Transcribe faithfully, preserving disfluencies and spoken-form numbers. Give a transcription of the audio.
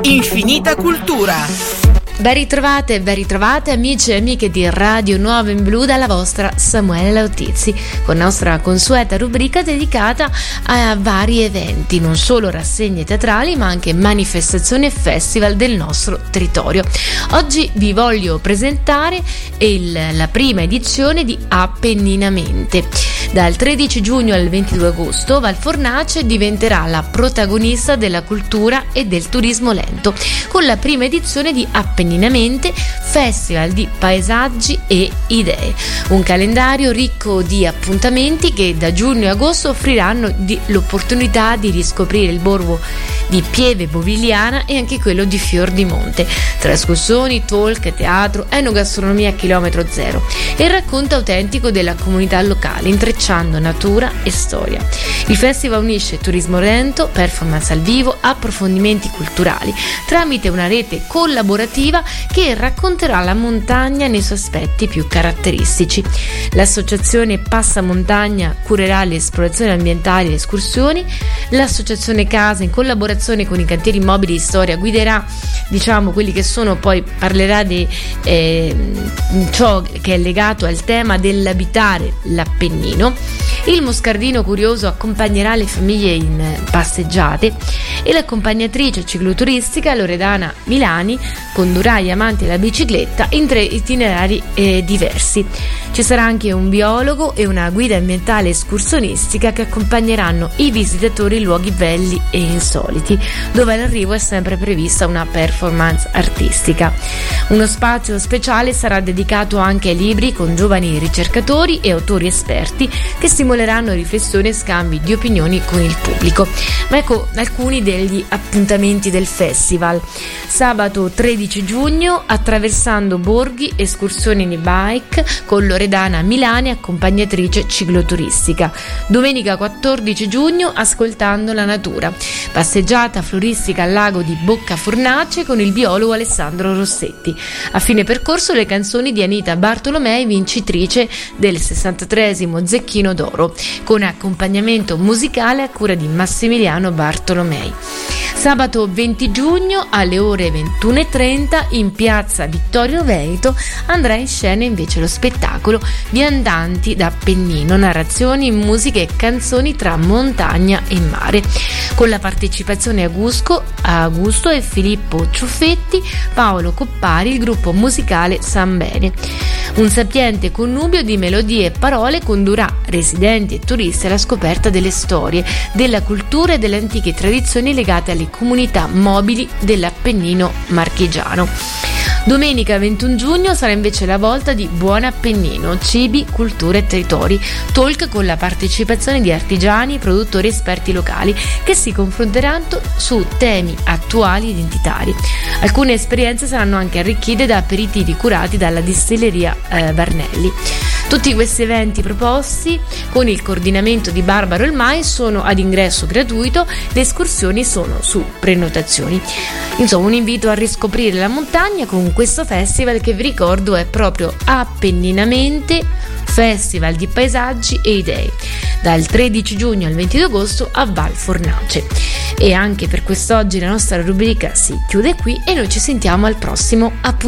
Infinita cultura. Ben ritrovate e ben ritrovate amici e amiche di Radio Nuovo in Blu dalla vostra Samuele Lautizzi, con nostra consueta rubrica dedicata a vari eventi, non solo rassegne teatrali ma anche manifestazioni e festival del nostro territorio. Oggi vi voglio presentare il, la prima edizione di Appenninamente. Dal tredici giugno al ventidue agosto Val Fornace diventerà la protagonista della cultura e del turismo lento, con la prima edizione di Appenninamente, festival di paesaggi e idee. Un calendario ricco di appuntamenti che da giugno e agosto offriranno di, l'opportunità di riscoprire il borgo di Pieve Bovigliana e anche quello di Fior di Monte, tra escursioni, talk, teatro, enogastronomia a chilometro zero e il racconto autentico della comunità locale, intrecciando natura e storia. Il festival unisce turismo lento, performance al vivo, approfondimenti culturali tramite una rete collaborativa che racconterà la montagna nei suoi aspetti più caratteristici. L'associazione Passamontagna curerà le esplorazioni ambientali e le escursioni, l'associazione Casa in collaborazione con i cantieri immobili di storia guiderà, diciamo, quelli che sono, poi parlerà di eh, ciò che è legato al tema dell'abitare l'Appennino. Il Moscardino Curioso accompagnerà le famiglie in passeggiate e l'accompagnatrice cicloturistica Loredana Milani condurrà gli amanti della bicicletta in tre itinerari eh, diversi. Ci sarà anche un biologo e una guida ambientale escursionistica che accompagneranno i visitatori in luoghi belli e insoliti, dove all'arrivo è sempre prevista una performance artistica. Uno spazio speciale sarà dedicato anche ai libri con giovani ricercatori e autori esperti che stimoleranno riflessioni e scambi di opinioni con il pubblico. Ma ecco alcuni degli appuntamenti del festival. Sabato tredici giugno, attraversando borghi, escursioni in e-bike con Loredana Milani, accompagnatrice cicloturistica. Domenica quattordici giugno, ascoltando la natura, passeggiata floristica al lago di Bocca Fornace con il biologo Alessandro Rossetti. A fine percorso le canzoni di Anita Bartolomei, vincitrice del sessantatreesimo Zecchino d'Oro, con accompagnamento musicale a cura di Massimiliano Bartolomei. Sabato venti giugno alle ore ventuno e trenta in piazza Vittorio Veneto andrà in scena invece lo spettacolo Viandanti d'Appennino, narrazioni, musiche e canzoni tra montagna e mare, con la partecipazione Augusto, Augusto e Filippo Ciuffetti, Paolo Coppari, il gruppo musicale San Bene. Un sapiente connubio di melodie e parole condurrà residenti e turisti alla scoperta delle storie, della cultura e delle antiche tradizioni legate alle comunità mobili dell'Appennino marchigiano. Domenica ventuno giugno sarà invece la volta di Buon Appennino, cibi, cultura e territori, talk con la partecipazione di artigiani, produttori e esperti locali che si confronteranno su temi attuali e identitari. Alcune esperienze saranno anche arricchite da aperitivi curati dalla distilleria eh, Varnelli. Tutti questi eventi proposti con il coordinamento di Barbara Olmai sono ad ingresso gratuito, le escursioni sono su prenotazioni. Insomma, un invito a riscoprire la montagna con questo festival che vi ricordo è proprio Appenninamente, festival di paesaggi e idee, dal tredici giugno al ventidue agosto a Val Fornace. E anche per quest'oggi la nostra rubrica si chiude qui e noi ci sentiamo al prossimo appuntamento.